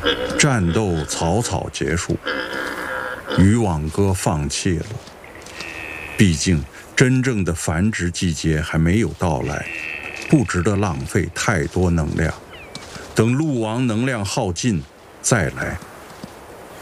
战斗草草结束，渔网哥放弃了。毕竟真正的繁殖季节还没有到来，不值得浪费太多能量。等鹿王能量耗尽再来